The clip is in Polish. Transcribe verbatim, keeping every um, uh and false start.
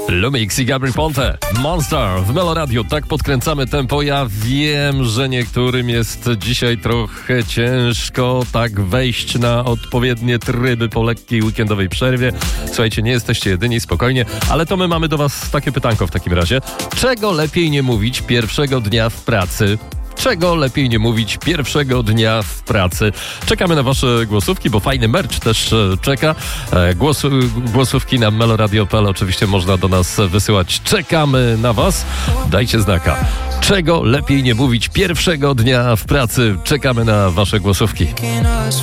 Lumix i Gabriel Ponte, Monster w Melo Radio. Tak podkręcamy tempo. Ja wiem, że niektórym jest dzisiaj trochę ciężko tak wejść na odpowiednie tryby po lekkiej weekendowej przerwie. Słuchajcie, nie jesteście jedyni, spokojnie, ale to my mamy do was takie pytanko w takim razie. Czego lepiej nie mówić pierwszego dnia w pracy? Czego lepiej nie mówić pierwszego dnia w pracy? Czekamy na wasze głosówki, bo fajny merch też e, czeka. E, głosu, głosówki na meloradio kropka p l oczywiście można do nas wysyłać. Czekamy na was. Dajcie znaka. Czego lepiej nie mówić pierwszego dnia w pracy? Czekamy na wasze głosówki.